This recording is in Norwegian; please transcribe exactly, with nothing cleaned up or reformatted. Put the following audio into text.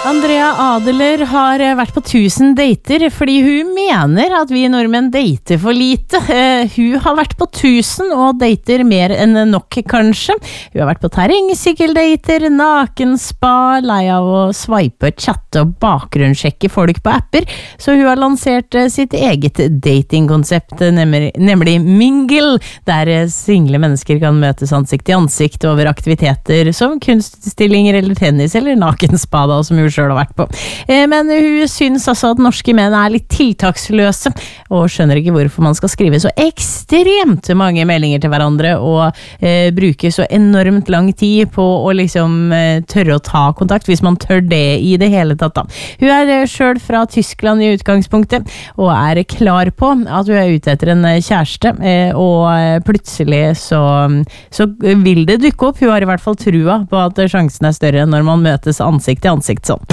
Andrea Adeler har vært på tusen dater fordi hun mener at vi nordmenn dater for lite. Uh, hun har vært på tusen og dater mer enn nok kanskje. Hun har vært på terrengsykkeldater, nakenspa, lei av å swipe, chatte og bakgrunnssjekke folk på apper, så hun har lansert uh, sitt eget datingkonsept, nemlig, nemlig Mingle, der uh, single mennesker kan møtes ansikt til ansikt over aktiviteter som kunstutstillinger eller tennis eller nakenspa da, som hun selv har vært på. Men hun synes altså at norske menn er litt tiltaksløse, og skjønner ikke hvorfor man skal skrive så ekstremt mange meldinger til hverandre, og eh, bruke så enormt lang tid på å liksom eh, tørre å ta kontakt, hvis man tør det i det hele tatt da. Hun er eh, selv fra Tyskland i utgangspunktet, og er klar på at hun er ute etter en kjæreste, eh, og plutselig så, så vil det dukke opp. Hun har i hvert fall trua på at sjansen er større når man møtes ansikt til ansikt sånn.